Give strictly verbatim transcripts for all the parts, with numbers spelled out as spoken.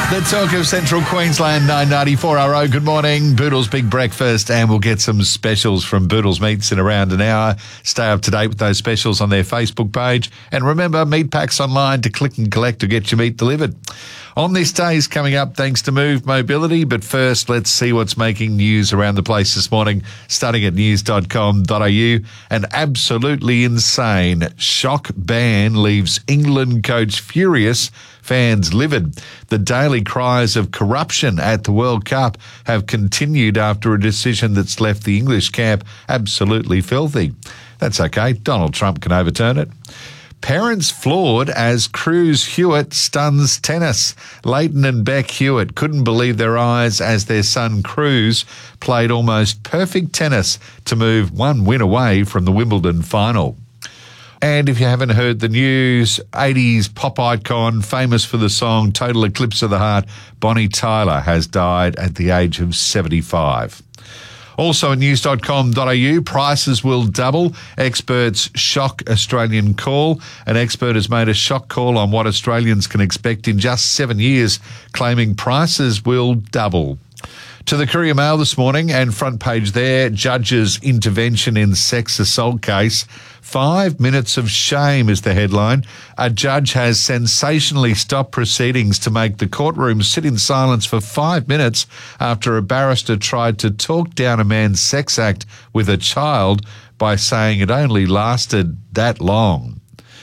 The talk of Central Queensland, nine ninety-four R O. Good morning. Boodle's Big Breakfast, and we'll get some specials from Boodle's Meats in around an hour. Stay up to date with those specials on their Facebook page. And remember, meat packs online to click and collect to get your meat delivered. On this day is coming up thanks to Move Mobility. But first, let's see what's making news around the place this morning, starting at news dot com dot a u. An absolutely insane shock ban leaves England coach furious, fans livid. The daily cries of corruption at the World Cup have continued after a decision that's left the English camp absolutely filthy. That's okay. Donald Trump can overturn it. Parents floored as Cruz Hewitt stuns tennis. Leighton and Beck Hewitt couldn't believe their eyes as their son Cruz played almost perfect tennis to move one win away from the Wimbledon final. And if you haven't heard the news, eighties pop icon, famous for the song Total Eclipse of the Heart, Bonnie Tyler has died at the age of seventy-five. Also at news dot com dot a u, prices will double. Experts shock Australian call. An expert has made a shock call on what Australians can expect in just seven years, claiming prices will double. To the Courier Mail this morning, and front page there, judge's intervention in sex assault case. Five minutes of shame is the headline. A judge has sensationally stopped proceedings to make the courtroom sit in silence for five minutes after a barrister tried to talk down a man's sex act with a child by saying it only lasted that long.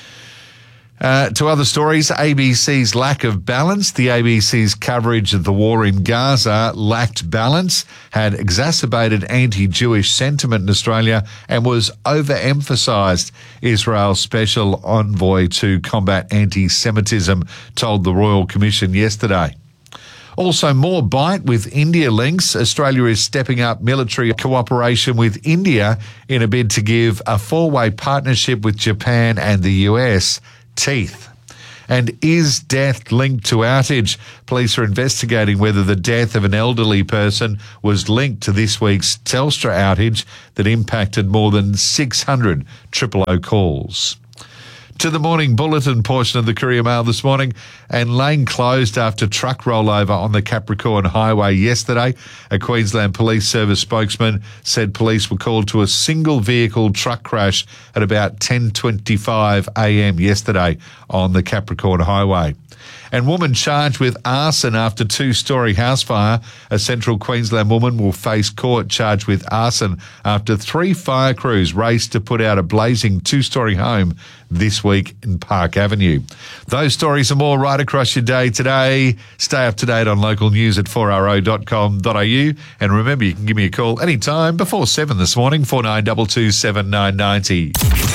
Uh, to other stories, A B C's lack of balance. The A B C's coverage of the war in Gaza lacked balance, had exacerbated anti-Jewish sentiment in Australia, and was overemphasised. Israel's special envoy to combat anti-Semitism told the Royal Commission yesterday. Also, more bite with India links. Australia is stepping up military cooperation with India in a bid to give a four-way partnership with Japan and the U S teeth. And is death linked to outage? Police are investigating whether the death of an elderly person was linked to this week's Telstra outage that impacted more than six hundred triple O calls. To the morning bulletin portion of the Courier Mail this morning, and lane closed after truck rollover on the Capricorn Highway yesterday. A Queensland Police Service spokesman said police were called to a single vehicle truck crash at about ten twenty-five a m yesterday on the Capricorn Highway. And woman charged with arson after two-storey house fire. A Central Queensland woman will face court charged with arson after three fire crews raced to put out a blazing two-storey home this week in Park Avenue. Those stories and more right across your day today. Stay up to date on local news at four r o dot com dot a u. And remember, you can give me a call anytime before seven this morning, four nine two two seven nine nine zero.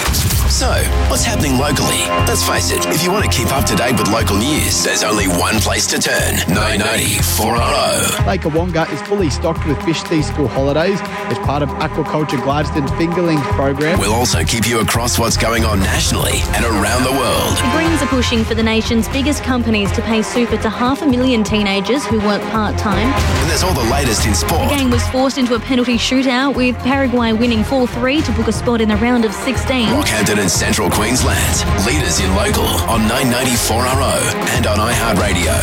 So, what's happening locally? Let's face it, if you want to keep up to date with local news, there's only one place to turn. nine ninety-four R O. Lake Awonga is fully stocked with fish these school holidays as part of Aquaculture Gladstone Fingerlings program. We'll also keep you across what's going on nationally and around the world. The Greens are pushing for the nation's biggest companies to pay super to half a million teenagers who work part-time. And there's all the latest in sport. The game was forced into a penalty shootout, with Paraguay winning four three to book a spot in the round of sixteen. Rockhampton and Central Queensland, leaders in local on nine ninety-four R O and on iHeartRadio.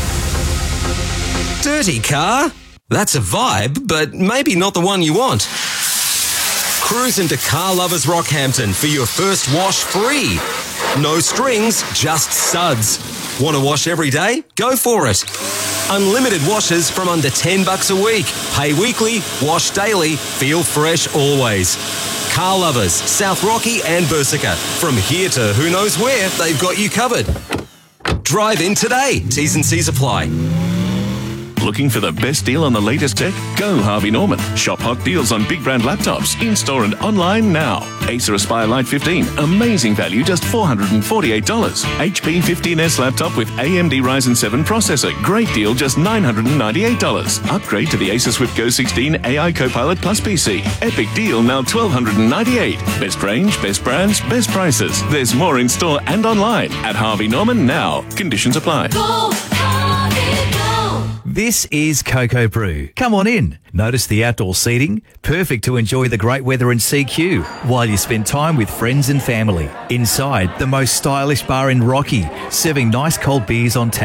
Dirty car? That's a vibe, but maybe not the one you want. Cruise into Car Lovers Rockhampton for your first wash free. No strings, just suds. Want to wash every day? Go for it. Unlimited washes from under ten bucks a week. Pay weekly, wash daily, feel fresh always. Car Lovers, South Rocky and Bersica. From here to who knows where, they've got you covered. Drive in today. T's and C's apply. Looking for the best deal on the latest tech? Go Harvey Norman. Shop hot deals on big brand laptops, in-store and online now. Acer Aspire Lite fifteen, amazing value, just four hundred forty-eight dollars. H P fifteen S laptop with A M D Ryzen seven processor, great deal, just nine hundred ninety-eight dollars. Upgrade to the Acer Swift Go sixteen A I Copilot Plus P C. Epic deal, now twelve ninety-eight dollars. Best range, best brands, best prices. There's more in store and online at Harvey Norman now. Conditions apply. Go Harvey, go. This is Cocoa Brew. Come on in. Notice the outdoor seating, perfect to enjoy the great weather in C Q while you spend time with friends and family. Inside, the most stylish bar in Rocky, serving nice cold beers on tap.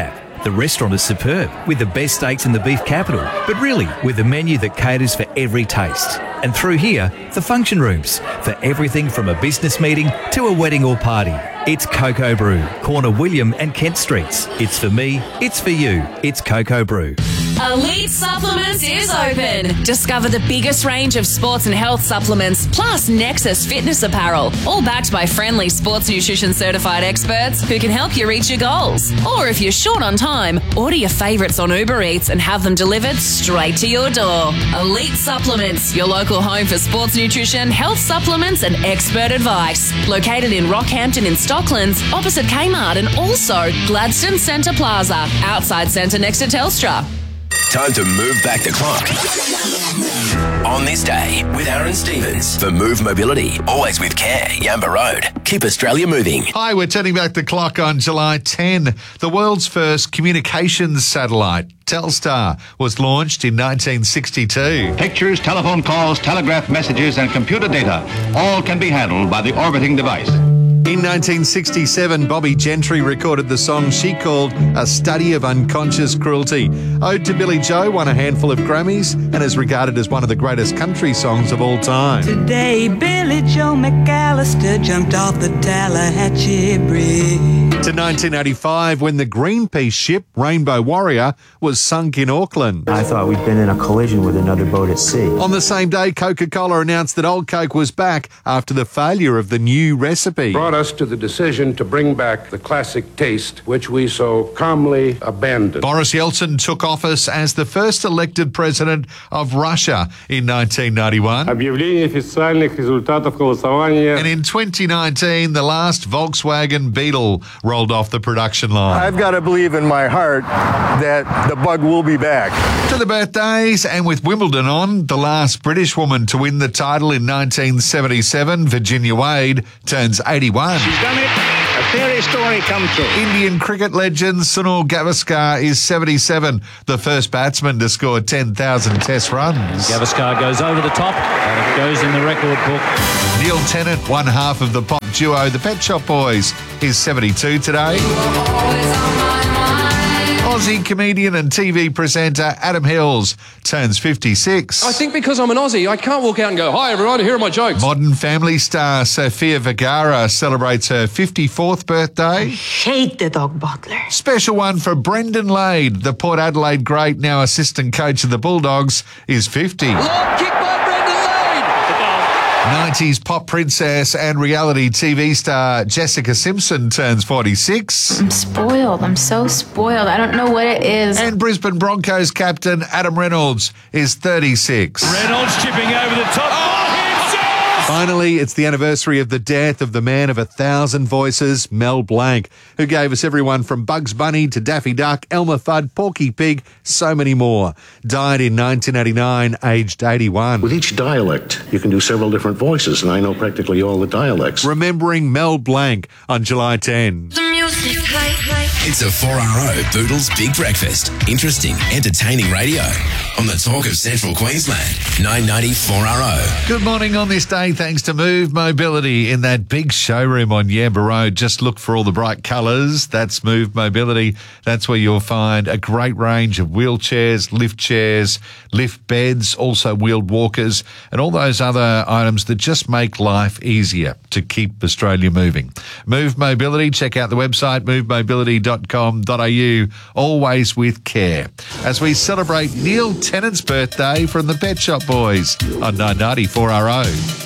The restaurant is superb, with the best steaks in the beef capital, but really with a menu that caters for every taste. And through here, the function rooms, for everything from a business meeting to a wedding or party. It's Cocoa Brew, corner William and Kent Streets. It's for me, it's for you, it's Cocoa Brew. Elite Supplements is open. Discover the biggest range of sports and health supplements, plus Nexus fitness apparel, all backed by friendly sports nutrition certified experts who can help you reach your goals. Or if you're short on time, order your favourites on Uber Eats and have them delivered straight to your door. Elite Supplements, your local home for sports nutrition, health supplements and expert advice. Located in Rockhampton in Stocklands, opposite Kmart, and also Gladstone Centre Plaza, outside centre next to Telstra. Time to move back the clock. On this day with Aaron Stevens for Move Mobility. Always with care. Yamba Road. Keep Australia moving. Hi, we're turning back the clock on July tenth. The world's first communications satellite, Telstar, was launched in nineteen sixty-two. Pictures, telephone calls, telegraph messages, and computer data all can be handled by the orbiting device. In nineteen sixty-seven, Bobby Gentry recorded the song she called A Study of Unconscious Cruelty. Ode to Billy Joe won a handful of Grammys and is regarded as one of the greatest country songs of all time. Today, Billy Joe McAllister jumped off the Tallahatchie Bridge. To nineteen eighty-five, when the Greenpeace ship Rainbow Warrior was sunk in Auckland. I thought we'd been in a collision with another boat at sea. On the same day, Coca-Cola announced that Old Coke was back after the failure of the new recipe. Brought us to the decision to bring back the classic taste, which we so calmly abandoned. Boris Yeltsin took office as the first elected president of Russia in nineteen ninety-one. Объявление официальных результатов голосования. And in twenty nineteen, the last Volkswagen Beetle rolled off the production line. I've got to believe in my heart that the bug will be back. To the birthdays, and with Wimbledon on, the last British woman to win the title in nineteen seventy-seven, Virginia Wade, turns eighty-one. She's done it. A fairy story come true. Indian cricket legend Sunil Gavaskar is seventy-seven, the first batsman to score ten thousand test runs. Gavaskar goes over the top and it goes in the record book. Neil Tennant, one half of the pop duo The Pet Shop Boys, is seventy-two today. Aussie comedian and T V presenter Adam Hills turns fifty-six. I think because I'm an Aussie, I can't walk out and go, "Hi everyone, here are my jokes." Modern Family star Sofia Vergara celebrates her fifty-fourth birthday. Hate the dog butler. Special one for Brendan Lade, the Port Adelaide great, now assistant coach of the Bulldogs, is fifty. Long kick by Brendan Lade. nineties pop princess and reality T V star Jessica Simpson turns forty-six. I'm spoiled. I'm so spoiled. I don't know what it is. And Brisbane Broncos captain Adam Reynolds is thirty-six. Reynolds chipping over the top. Oh, himself! Finally, it's the anniversary of the death of the man of a thousand voices, Mel Blanc, who gave us everyone from Bugs Bunny to Daffy Duck, Elmer Fudd, Porky Pig, so many more. Died in nineteen eighty-nine, aged eighty-one. With each dialect, you can do several different voices, and I know practically all the dialects. Remembering Mel Blanc on July tenth. It's a four R O Boodles Big Breakfast. Interesting, entertaining radio. On the talk of Central Queensland, nine ninety four R O. Good morning on this day, thanks to Move Mobility in that big showroom on Yamba Road. Just look for all the bright colours. That's Move Mobility. That's where you'll find a great range of wheelchairs, lift chairs, lift beds, also wheeled walkers, and all those other items that just make life easier to keep Australia moving. Move Mobility, check out the website, move mobility dot com dot a u, always with care. As we celebrate Neil Tennant's birthday from the Pet Shop Boys on nine ninety four R O.